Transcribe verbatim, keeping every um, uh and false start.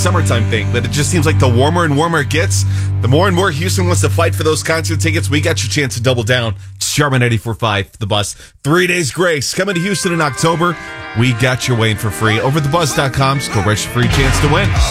summertime thing, that it just seems like the warmer and warmer it gets, the more and more Houston wants to fight for those concert tickets. We got your chance to double down. It's Charmin ninety-four point five, The Buzz. Three Days Grace coming to Houston in October. We got your way in for free over the buzz dot com. Just go register for your chance to win.